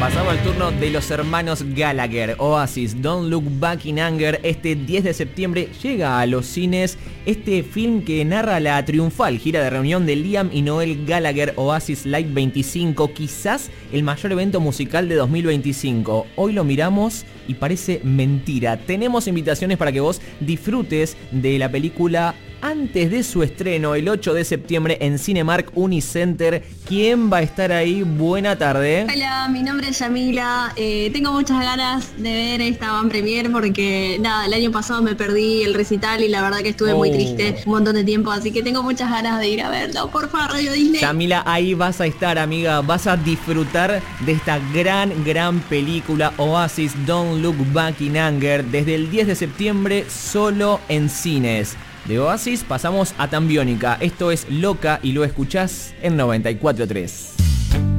Pasamos al turno de los hermanos Gallagher. Oasis, Don't Look Back in Anger. Este 10 de septiembre llega a los cines este film que narra la triunfal gira de reunión de Liam y Noel Gallagher, Oasis Live 25, quizás el mayor evento musical de 2025. Hoy lo miramos y parece mentira. Tenemos invitaciones para que vos disfrutes de la película antes de su estreno, el 8 de septiembre en Cinemark Unicenter. ¿Quién va a estar ahí? Buena tarde. Hola, mi nombre es Yamila. Tengo muchas ganas de ver esta van premier porque nada, el año pasado me perdí el recital y la verdad que estuve muy triste un montón de tiempo, así que tengo muchas ganas de ir a verlo. Por favor, Radio Disney. Yamila, ahí vas a estar, amiga. Vas a disfrutar de esta gran película Oasis, Don't Look Back in Anger, desde el 10 de septiembre solo en cines. De Oasis pasamos a Tambiónica. Esto es Loca y lo escuchás en 94.3.